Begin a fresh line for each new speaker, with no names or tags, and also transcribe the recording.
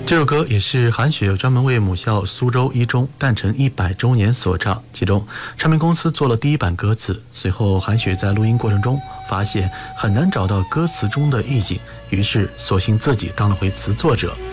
这首歌也是韩雪专门为母校苏州一中诞辰100周年所唱，其中唱片公司做了第一版歌词，随后韩雪在录音过程中发现很难找到歌词中的意境，于是索性自己当了回词作者，